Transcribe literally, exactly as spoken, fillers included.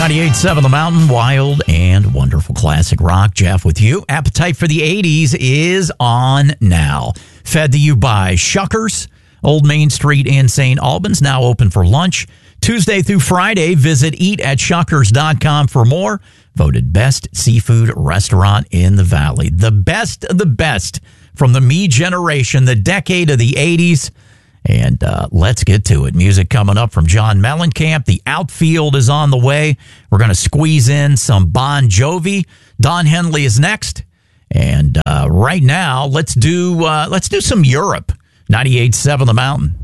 ninety-eight point seven The Mountain, wild and wonderful classic rock. Jeff with you. Appetite for the eighties is on now. Fed to you by Shuckers, Old Main Street in Saint Albans, now open for lunch. Tuesday through Friday, visit eat at shuckers dot com for more. Voted best seafood restaurant in the Valley. The best of the best from the me generation, the decade of the eighties. And uh, let's get to it. Music coming up from John Mellencamp. The outfield is on the way. We're going to squeeze in some Bon Jovi. Don Henley is next. And uh, right now, let's do uh, let's do some Europe. ninety-eight point seven The Mountain.